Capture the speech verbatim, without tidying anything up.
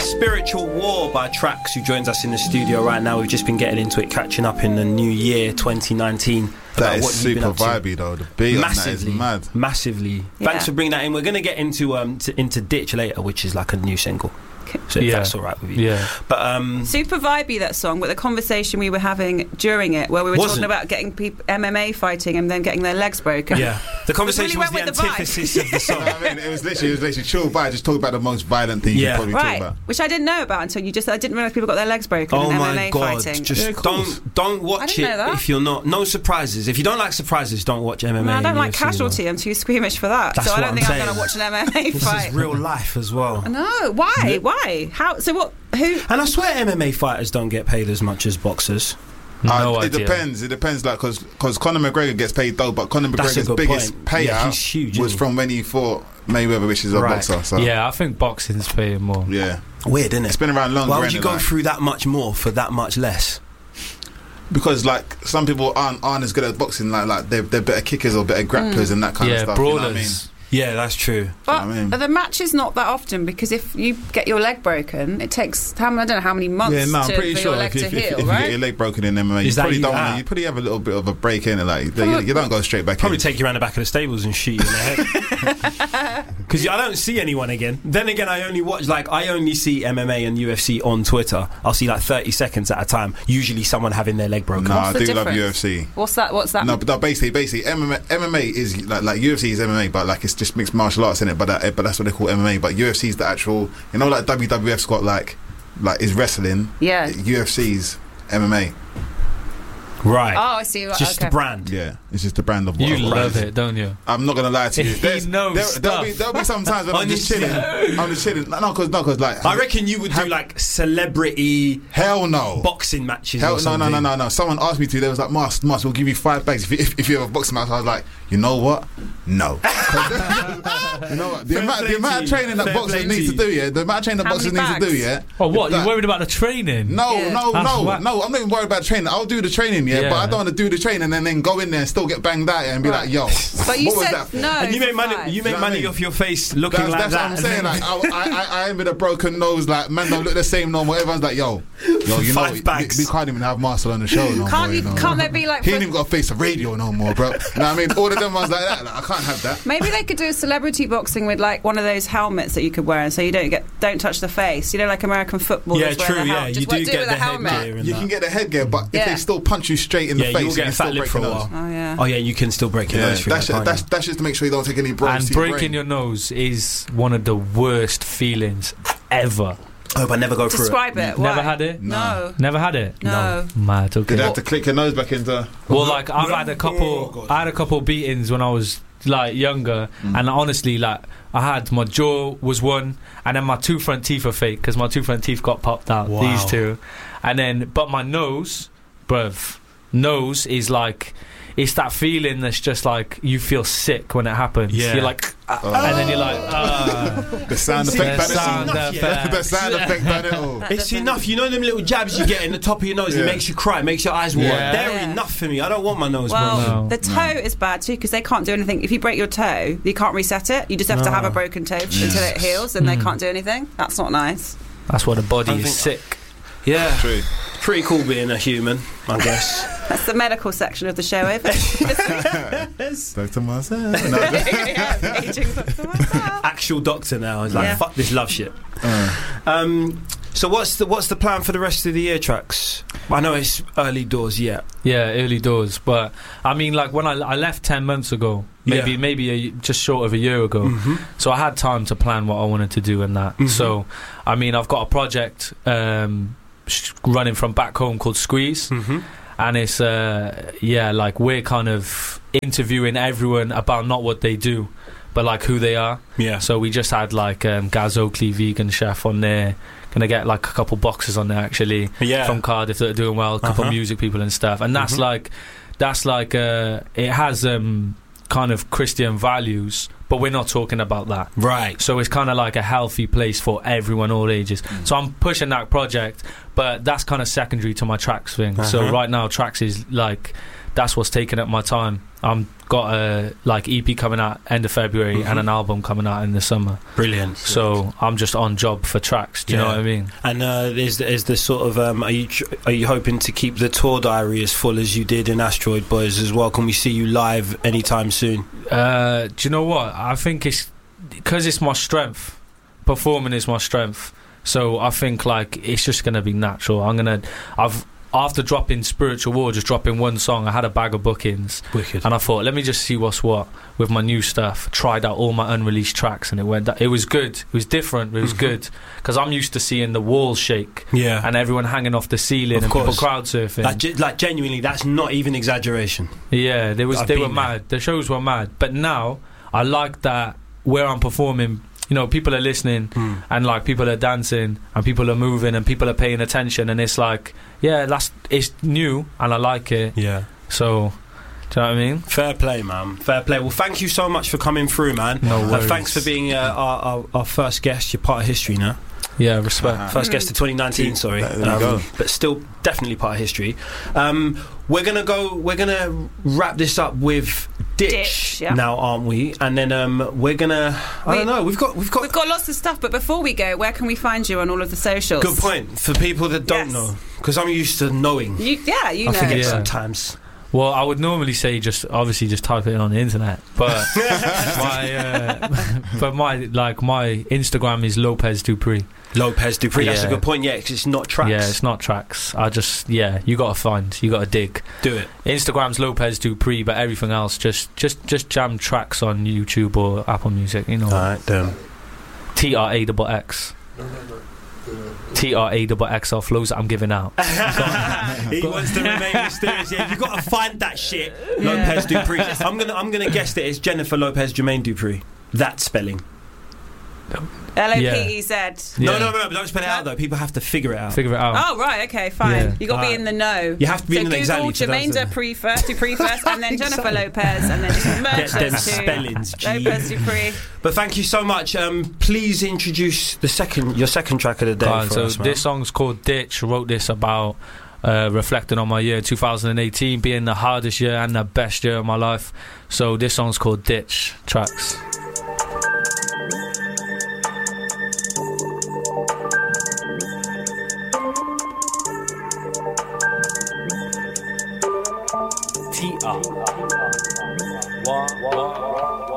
Spiritual War by Trax, who joins us in the studio right now. We've just been getting into it, catching up in the new year twenty nineteen. That is super vibey though. The beat on that is mad. Massively. Yeah. Thanks for bringing that in. We're going to get into um to, into Ditch later, which is like a new single. So if yeah. that's all right with you. Yeah. But um super vibey, that song, but the conversation we were having during it, where we were Wasn't. talking about getting people M M A fighting and then getting their legs broken. Yeah. The conversation really was the went with the vibe. antithesis of the song. I mean, it was literally, it was literally chill vibe. Just talk about the most violent thing Yeah. you probably Right, talk about. which I didn't know about until you just. I didn't realise people got their legs broken Oh in my M M A god! fighting. Just Yeah, of course. don't don't I watch didn't it know that. if you're not. No surprises. If you don't like surprises, don't watch M M A. No, I don't and like U F C, Casualty. I'm too squeamish for that. That's so I what don't I'm think saying. I'm going to watch an M M A This fight. is real life as well. No, why? Why? How? So what? Who? And I swear M M A fighters don't get paid as much as boxers. No uh, it idea. depends. It depends, like, because because Conor McGregor gets paid though, but Conor That's a McGregor's good biggest point. payout Yeah, he's huge, was isn't he? from when he fought Mayweather, which is a Right. boxer. So Yeah, I think boxing's paying more. yeah, Weird, isn't it? it's been around longer. Why would you innit, go like? through that much more for that much less? Because like some people aren't aren't as good at boxing, like like they're, they're better kickers or better grapplers and that kind Yeah, of stuff. brawlers. You know what I mean? Yeah, that's true. But I mean? the match is not that often, because if you get your leg broken, it takes how many- I don't know how many months Yeah, no, I'm to, pretty for sure your leg if, to if, if, heal, if you right? get your leg broken in M M A, you Is that probably you- don't ah. want to, you probably have a little bit of a break in it, like you, Probably- you don't go straight back Probably in. take you around the back of the stables and shoot you in the head. Because I don't see anyone again. Then again, I only watch, like, I only see M M A and U F C on Twitter. I'll see like thirty seconds at a time. Usually someone having their leg broken. No, I What's do the love difference? U F C. What's that? What's that? No, but no, basically, basically, M M A, M M A is like like U F C is M M A, but like it's just mixed martial arts in it. But that, but that's what they call M M A. But U F C is the actual, you know, like W W F's got like like is wrestling. Yeah. U F C's M M A. Right. Oh, I see. Right, Just okay. the brand. Yeah, it's just the brand of what You of love brand. it, don't you? I'm not gonna lie to you. He There's- knows there, there'll, be, stuff. there'll be some times when I'm just chilling. I'm just chilling. No, because no, because like I reckon you would do like celebrity hell no. boxing matches. Hell or no, something. no, no, no, no. Someone asked me to. They was like, Mars, Mars, we'll give you five bags if you, if, if you have a boxing match. I was like, you know what? No. You know what? The Fair amount, play the to amount of you. training that Fair boxers play need to to do, yeah. The amount of training that How boxers many need to do, bags? yeah. Oh, what? That- You're worried about the training? No, Yeah. no, That's no, whack. no. I'm not even worried about training. I'll do the training, yeah, Yeah. but I don't want to do the training and then go in there and still get banged out and be Right. like, yo, But you what was said that for? no. And you for make money. five. You Do make you know what money I mean? off your face looking That's, like that's that. what I'm saying. Like, I, I, I, I am with a broken nose. Like, man, don't look the same no more. Everyone's like, yo, yo, you know, Five we, bags. we can't even have Marcel on the show no Can't more. you? know? Can't there be like? He ain't even got a face of radio no more, bro. You know what I mean? All of them ones like that. Like, I can't have that. Maybe they could do a celebrity boxing with like one of those helmets that you could wear, so you don't get don't touch the face. You know, like American football. Yeah, wear true. The Yeah, helmet. you Just do wear- get it with the a helmet. headgear and You that. can get the headgear, but if Yeah. they still punch you straight in the Yeah, face, you'll you get can a fat still lip break for a your nose. while. Oh yeah. Oh yeah, you can still break your Yeah, nose through that's, that, can't that's, you? that's just to make sure you don't take any blows And to your breaking brain. your nose is one of the worst feelings ever. Oh, but never go through Describe it. Never Why? had it? No. Never had it? No. Mad, okay. Did they have to click your nose back into... Well, like I've had a Oh, couple, God. I had a couple beatings when I was like younger, and honestly, like I had my jaw was one, and then my two front teeth are fake because my two front teeth got popped out. Wow. These two, and then but my nose, bruv, nose is like. It's that feeling that's just like you feel sick when it happens. Yeah. You're like, ah, and then you're like, ah. The sound See, effect, the that sound is effect. the sound effect, that it all. It's enough. You know them little jabs you get in the top of your nose. Yeah. It makes you cry. It makes your eyes water. Yeah. They're Yeah. enough for me. I don't want my nose Well, broken. No. the toe is bad too because they can't do anything. If you break your toe, you can't reset it. You just have to No. have a broken toe until it heals, and they can't do anything. That's not nice. That's why the body I is think- sick. Yeah, True. pretty cool being a human, I guess. That's the medical section of the show over. Doctor Marcel. No, Yeah, aging Doctor Marcel. Actual doctor now is like, Yeah. fuck this love shit. uh, Um, so what's the what's the plan for the rest of the year, Tracks? I know it's early doors yet. Yeah, early doors. But I mean, like when I, I left ten months ago, maybe Yeah. maybe a, just short of a year ago. Mm-hmm. So I had time to plan what I wanted to do and that. Mhm. So, I mean, I've got a project um, sh- running from back home called Squeeze, Mm-hmm. and it's uh, yeah, like we're kind of interviewing everyone about not what they do, but like who they are. Yeah. So we just had like um, Gaz Oakley, vegan chef, on there. Gonna get like a couple boxes on there actually Yeah. from Cardiff that are doing well. A couple Uh-huh. of music people and stuff, and that's Mhm. like that's like uh, it has um, kind of Christian values, but we're not talking about that. Right. So it's kind of like a healthy place for everyone, all ages. So I'm pushing that project, but that's kind of secondary to my Tracks thing. So Uh-huh. right now, Tracks is like that's what's taking up my time. I'm got a like E P coming out end of February Mhm. and an album coming out in the summer. Brilliant. So I'm just on job for tracks. Do you Yeah. know what I mean? And uh, is is the sort of um, are you tr- are you hoping to keep the tour diary as full as you did in Asteroid Boys as well? Can we see you live anytime soon? Uh, do you know what? I think it's because it's my strength. Performing is my strength. So I think like it's just gonna be natural. I'm gonna. I've after dropping Spiritual War, just dropping one song, I had a bag of bookings, Wicked. and I thought, let me just see what's what with my new stuff. Tried out all my unreleased tracks, and it went. It was good. It was different. It was Mhm. good because I'm used to seeing the walls shake Yeah. and everyone hanging off the ceiling Of and people course. crowd surfing. Like, ge- like genuinely, that's not even exaggeration. Yeah, there was. I've They been were there. mad. The shows were mad. But now I like that where I'm performing. You know, people are listening Mm. and like people are dancing and people are moving and people are paying attention, and it's like, yeah, that's it's new and I like it. Yeah. So, do you know what I mean? Fair play, man. Fair play. Well, thank you so much for coming through, man. No Uh, worries. thanks for being uh, our, our, our first guest. You're part of history now. Yeah, respect. Uh-huh. First guest of twenty nineteen, sorry, There you um, go. but still definitely part of history. Um, we're gonna go. We're gonna wrap this up with Ditch, Ditch, yeah. now, aren't we? And then um, we're gonna. I We- don't know. We've got. We've got. We've got lots of stuff, but before we go, where can we find you on all of the socials? Good point for people that don't Yes. know, because I'm used to knowing. You, yeah, you I know. forget Yeah. sometimes. Well, I would normally say just obviously just type it in on the internet, but my uh, but my like my Instagram is Lopez Dupree. Lopez Dupree. That's a Yeah. good point. Yeah, because it's not tracks. Yeah, it's not tracks. I just yeah, you gotta find, you gotta dig. Do it. Instagram's Lopez Dupree, but everything else just just just jam tracks on YouTube or Apple Music. You know, All right, then. T R A double X. T R A double X L flows that I'm giving out. He wants to remain mysterious. Yeah, you got to find that shit. Lopez Dupree. I'm gonna, I'm gonna guess that it's Jennifer Lopez Jermaine Dupree. That spelling. L O P Yeah. E Z. No, Yeah. no, no. But don't spell it out though. People have to figure it out. Figure it out. Oh, right, okay, fine. Yeah. you got to be Alright. in the know. You have to be so in the Google exactly for those Jermaine that- Dupree first, Dupree first, and then Jennifer Lopez, and then just merge Get them those two. spellings. Gee. Lopez Dupree. But thank you so much. Um, please introduce the second, your second track of the day. Go on, for so us, man. this song's called Ditch. Wrote this about uh, reflecting on my year two thousand eighteen being the hardest year and the best year of my life. So this song's called Ditch. Tracks. T R